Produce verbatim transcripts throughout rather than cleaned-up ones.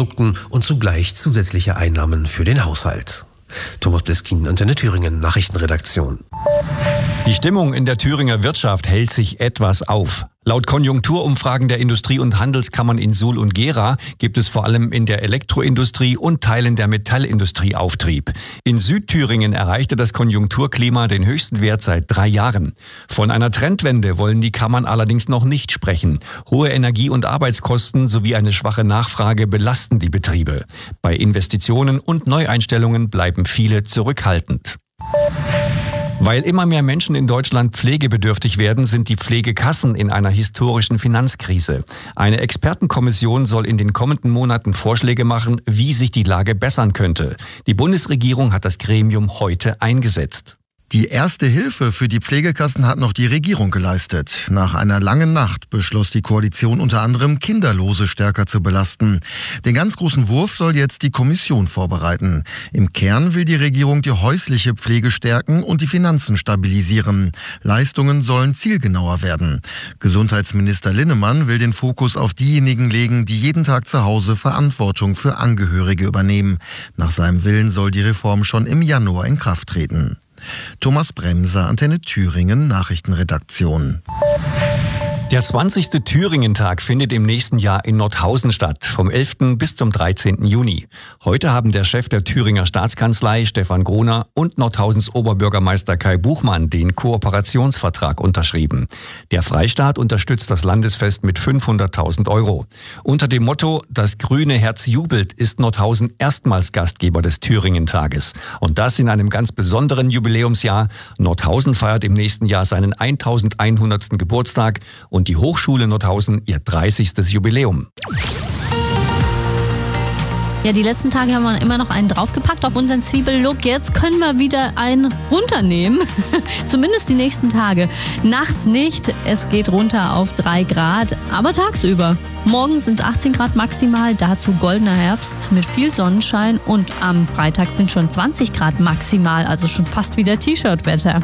Produkten und zugleich zusätzliche Einnahmen für den Haushalt. Thomas Bliskin, Antenne Thüringen, Nachrichtenredaktion. Die Stimmung in der Thüringer Wirtschaft hält sich etwas auf. Laut Konjunkturumfragen der Industrie- und Handelskammern in Suhl und Gera gibt es vor allem in der Elektroindustrie und Teilen der Metallindustrie Auftrieb. In Südthüringen erreichte das Konjunkturklima den höchsten Wert seit drei Jahren. Von einer Trendwende wollen die Kammern allerdings noch nicht sprechen. Hohe Energie- und Arbeitskosten sowie eine schwache Nachfrage belasten die Betriebe. Bei Investitionen und Neueinstellungen bleiben viele zurückhaltend. Weil immer mehr Menschen in Deutschland pflegebedürftig werden, sind die Pflegekassen in einer historischen Finanzkrise. Eine Expertenkommission soll in den kommenden Monaten Vorschläge machen, wie sich die Lage bessern könnte. Die Bundesregierung hat das Gremium heute eingesetzt. Die erste Hilfe für die Pflegekassen hat noch die Regierung geleistet. Nach einer langen Nacht beschloss die Koalition unter anderem, Kinderlose stärker zu belasten. Den ganz großen Wurf soll jetzt die Kommission vorbereiten. Im Kern will die Regierung die häusliche Pflege stärken und die Finanzen stabilisieren. Leistungen sollen zielgenauer werden. Gesundheitsminister Linnemann will den Fokus auf diejenigen legen, die jeden Tag zu Hause Verantwortung für Angehörige übernehmen. Nach seinem Willen soll die Reform schon im Januar in Kraft treten. Thomas Bremser, Antenne Thüringen, Nachrichtenredaktion. Der zwanzigste Thüringen-Tag findet im nächsten Jahr in Nordhausen statt, vom elften bis zum dreizehnten Juni. Heute haben der Chef der Thüringer Staatskanzlei, Stefan Groner, und Nordhausens Oberbürgermeister Kai Buchmann den Kooperationsvertrag unterschrieben. Der Freistaat unterstützt das Landesfest mit fünfhunderttausend Euro. Unter dem Motto "Das grüne Herz jubelt" ist Nordhausen erstmals Gastgeber des Thüringen-Tages. Und das in einem ganz besonderen Jubiläumsjahr. Nordhausen feiert im nächsten Jahr seinen eintausendeinhundertsten Geburtstag und die Hochschule Nordhausen ihr dreißigstes Jubiläum. Ja, die letzten Tage haben wir immer noch einen draufgepackt auf unseren Zwiebellook. Jetzt können wir wieder einen runternehmen. Zumindest die nächsten Tage. Nachts nicht. Es geht runter auf drei Grad, aber tagsüber. Morgen sind es achtzehn Grad maximal, dazu goldener Herbst mit viel Sonnenschein. Und am Freitag sind schon zwanzig Grad maximal, also schon fast wieder T-Shirt-Wetter.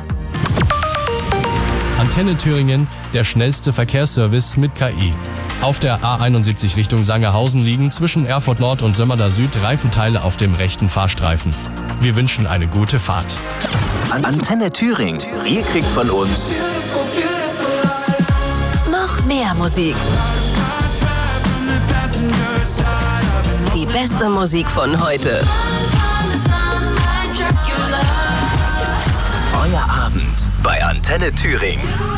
Antenne Thüringen, der schnellste Verkehrsservice mit K I. Auf der A einundsiebzig Richtung Sangerhausen liegen zwischen Erfurt Nord und Sömmerda Süd Reifenteile auf dem rechten Fahrstreifen. Wir wünschen eine gute Fahrt. Antenne Thüringen. Ihr kriegt von uns noch mehr Musik. Die beste Musik von heute. Euer Abend bei Antenne Thüringen.